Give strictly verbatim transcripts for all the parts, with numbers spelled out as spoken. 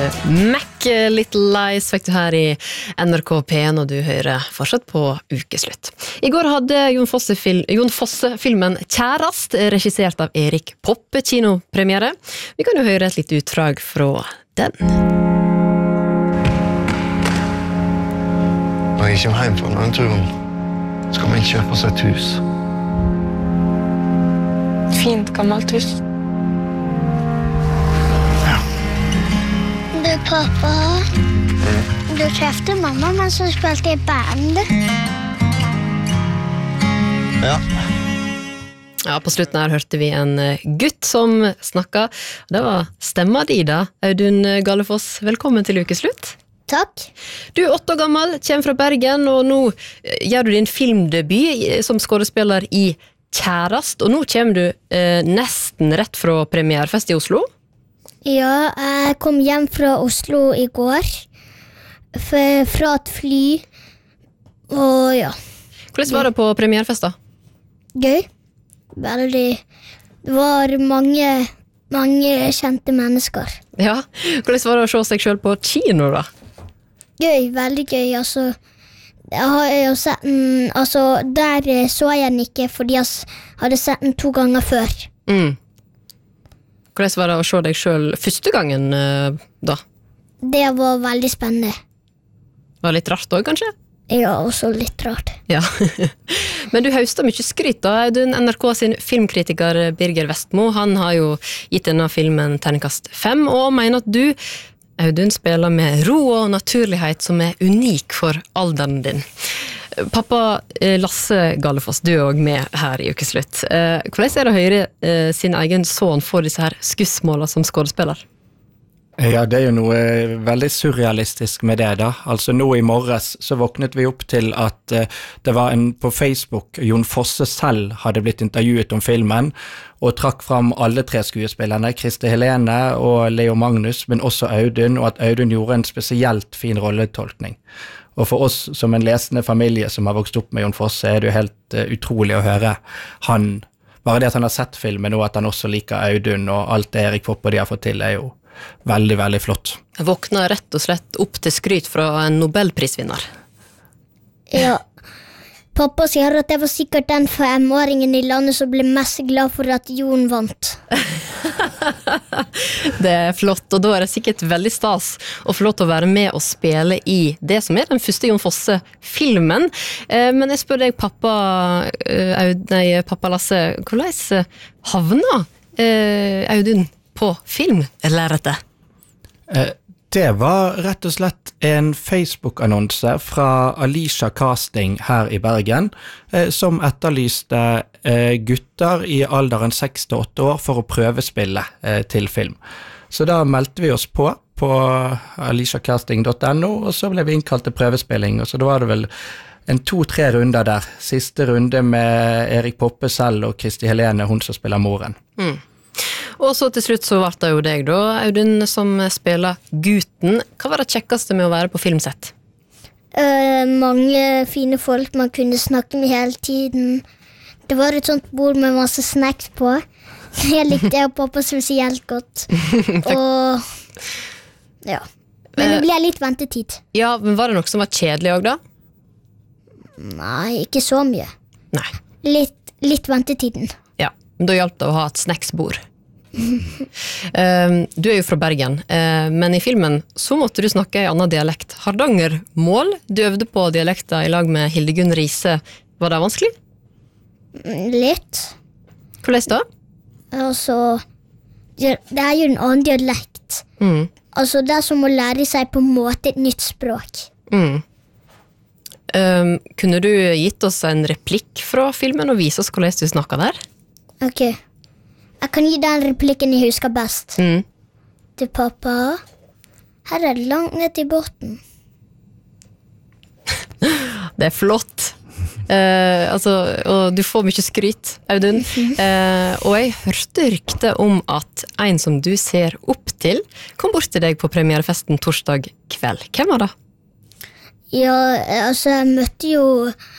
Mac Little Lies fikk du her i N R K P en, og du hører fortsatt på Ukeslutt. I går hadde Jon Fosse, fil Jon Fosse filmen Kjærast, regissert av Erik Poppe, kinopremiere. Vi kan jo høre et litt utdrag fra den. Når jeg kommer hjem fra denne turen, skal man kjøpe seg et hus. Fint, gammelt hus. Du, pappa, mm. du trefte mamma mens hun spilte i band. Ja. Ja, på slutten her hørte vi en gutt som snakket. Det var stemma di da, Audun Gallefoss. Velkommen til Ukeslutt. Takk. Du er åtte år gammel, kommer fra Bergen, og nå gjør du din filmdebut som skådespiller i Kjærast, og nå kommer du eh, nesten rett fra premierfest i Oslo. Ja, jeg kom hjem fra Oslo i går, fra et fly, og ja. Hvordan var det på premierfest da? Gøy. Veldig. Det var mange, mange kjente mennesker. Ja, hvordan var det å se seg selv på kino da? Gøy, veldig gøy, altså. Jeg har jo sett den, altså, der så jeg den ikke, fordi jeg hadde sett den to ganger før. Mm. Hvordan var det å se deg selv første gangen da? Det var veldig spennende. Var det litt rart også, kanskje? Ja, også litt rart. Ja. Men du høster mye skryt da, Audun. N R K sin filmkritiker Birger Vestmo, han har jo gitt denne filmen terningkast fem, og mener at du, Audun, spiller med ro og naturlighet som er unik for alderen din. Pappa Lasse Gallefoss, du er også med her i Ukeslutt. Hvordan er det å høre sin egen son få disse her skussmålene som skådespiller? Ja, det er jo noe veldig surrealistisk med det da. Altså nå i morges så våknet vi opp til at uh, det var en på Facebook, Jon Fosse selv hadde blitt intervjuet om filmen, og trakk fram alle tre skuespillerne, Kristi Helene og Leo Magnus, men også Audun, og at Audun gjorde en spesielt fin rolletolkning. Og for oss som en lesende familie som har vokst opp med Jon Fosse, er det jo helt uh, utrolig å høre han, bare det at han har sett filmen, og at han også liker Audun, og alt det Erik Poppe de har fått til er jo veldig, veldig flott. Jeg våkner rett og slett opp til skryt fra en Nobelprisvinner. Ja. Pappa sier at det var sikkert den femåringen i landet som ble mest glad for at Jon vant. Det er flott, og da er det sikkert veldig stas å få lov til å være med og spille i det som er den første Jon Fosse-filmen. Men jeg spør deg, pappa, nei, pappa Lasse, hvordan havna Audun på filmlerretet? Det var rett og slett en Facebook-annonse fra Alicia Casting her i Bergen, som etterlyste gutter i alderen seks til åtte år for å prøvespille til film. Så da meldte vi oss på på alicia casting punktum no, og så ble vi innkalt til prøvespilling, og så da var det vel en to-tre runder der. Siste runde med Erik Poppe selv og Kristi Helene, hun som spiller moren. Mm. Og så til slutt så var det jo deg da, Audun, som spiller gutten. Hva var det kjekkeste med å være på filmsett? Uh, mange fine folk man kunne snakke med hele tiden. Det var et sånt bord med masse snacks på. Jeg likte jeg pappa spesielt godt. Og ja. Men det ble litt ventetid. Ja, men var det noe som var kjedelig også da? Nei, ikke så mye. Nei. Litt, litt ventetiden. Ja, da hjalp det å ha et snacksbord. uh, du er jo fra Bergen, uh, men i filmen så måtte du snakke i annen dialekt. Hardangermål, du øvde på dialekter i lag med Hildegunn Riise. Var det vanskelig? Litt. Hvordan da? Altså, det er jo en annen dialekt. Mm. Altså, det er som å lære seg på en måte et nytt språk. Mm. Um, kunne du gitt oss en replikk fra filmen og vise oss hvordan du snakket der? Ok. Jeg kan gi den replikken jeg husker best. Mm. Til pappa. Her er det langt ned til båten. Det er flott. Uh, altså, og du får mye skryt, Audun. Uh, og jeg hørte rykte om at en som du ser opp til kom bort til deg på premierefesten torsdag kveld. Hvem var det? Ja, altså jeg møtte jo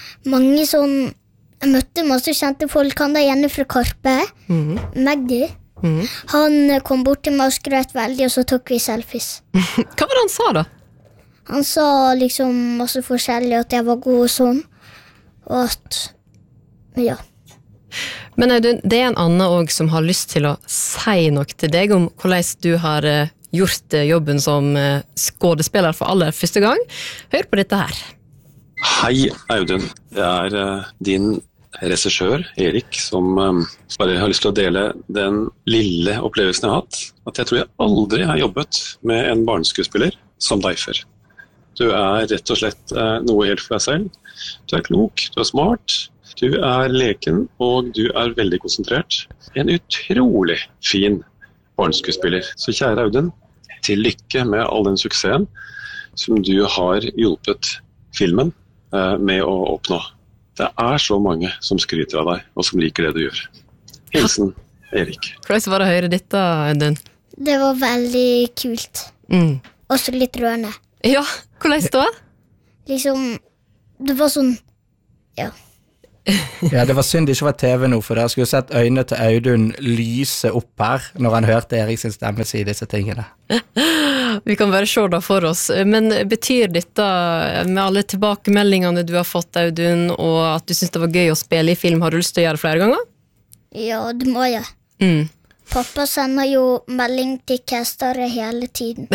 mange sånn Jeg møtte masse kjente folk. Han der gjerne fra Karpe. Mm. Magdi. Mm. Han kom bort til meg og skrøt veldig, og så tok vi selfies. Hva var det han sa da? Han sa liksom masse forskjellig, at jeg var god og sånn, og at, ja. Men Audun, det er en annen også som har lyst til å si noe til deg om hvordan du har eh, gjort eh, jobben som eh, skådespiller for aller første gang. Hør på dette her. Hei, Audun. Det er uh, din regissør, Erik, som um, bare har lyst til å dele den lille opplevelsen jeg har hatt. At jeg tror jeg aldri har jobbet med en barneskuespiller som deg før. Du er rett og slett uh, noe helt for deg selv. Du er klok, du er smart, du er leken, og du er veldig konsentrert. En utrolig fin barneskuespiller. Så kjære Audun, til lykke med all den suksessen som du har hjulpet filmen uh, med å oppnå. Det er så mange som skryter av deg, og som liker det du gjør. Hilsen, Erik. Hvordan var det å høre dette, Audun? Det var veldig kult. Mm. Også litt rørende. Ja, hvordan da? Liksom, det var sånn, ja. Ja, det var synd det ikke var T V nå, for dere skulle sett øynene til Audun lyse opp her, når han hørte Erik sin stemme si disse tingene. Vi kan bare se det for oss. Men betyr dette, med alle tilbakemeldingene du har fått, Audun, og at du synes det var gøy å spille i film, har du lyst til å gjøre det flere ganger? Ja, det må jeg. Mm. Pappa sender jo melding til castere hele tiden.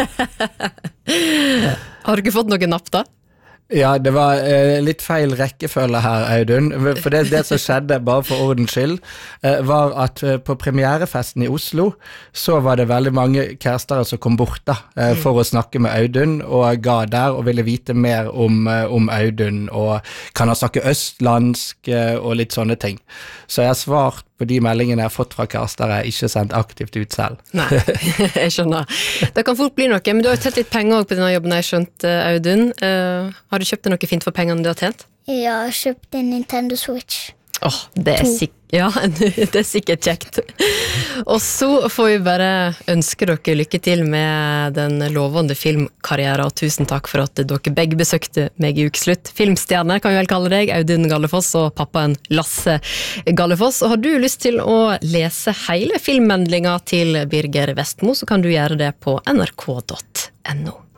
Har du ikke fått noen napp da? Ja, det var eh, litt feil rekkefølge her, Audun, for det, det som skjedde, bare for ordens skyld, eh, var at eh, på premierefesten i Oslo, så var det veldig mange kærestere som kom bort da, eh, for å snakke med Audun, og ga der og ville vite mer om, eh, om Audun, og kan han snakke østlandsk, eh, og litt sånne ting. Så jeg har svart på de meldingene jeg har fått fra kærestere, ikke sendt aktivt ut selv. Nei, jeg skjønner. Det kan fort bli noe, men du har jo tatt litt penger også på denne jobben, jeg har skjønt, Audun. Uh, har du kjøpt noe fint for pengene du har tjent? Jeg har kjøpt en Nintendo Switch. Åh, oh, det er sikkert, ja, det er sikkert kjekt. Og så får vi bare ønske dere lykke til med den lovende filmkarrieren, og tusen takk for at dere begge besøkte meg i ukeslutt. Filmstjerne kan vi vel kalle deg, Audun Gallefoss, og pappaen Lasse Gallefoss. Og har du lyst til å lese hele filmmeldingen til Birger Vestmo, så kan du gjøre det på n r k punktum n o.